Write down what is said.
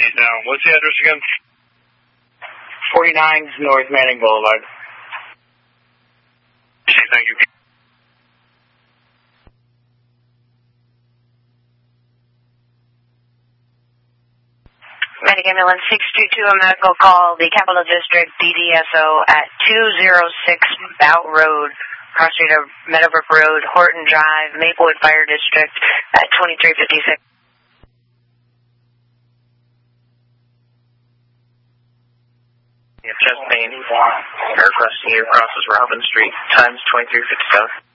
down. What's the address again? 49 North Manning Boulevard. Thank you. Medic Ambulance 622, a medical call, the Capital District DDSO at 206 Bout Road, cross street of Meadowbrook Road, Horton Drive, Maplewood Fire District at 2356. Chest pain, requesting you crosses Robin Street, times 2357.